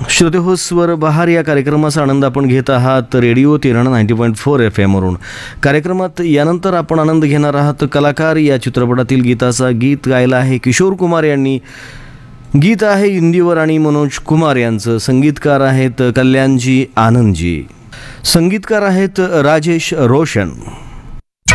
श्रोते हो, स्वर बहार या कार्यक्रमाचा आनंद आपण घेत आहात रेडिओ तेरणा 90.4 FM वरून. कार्यक्रमात यानंतर आपण आनंद घेणार आहात कलाकार या चित्रपटातील गीताचा गीत गायला आहे किशोर कुमार यांनी. गीत आहे हिंदीवर आणि मनोज कुमार यांचं. संगीतकार आहेत कल्याणजी आनंदजी. संगीतकार आहेत राजेश रोशन.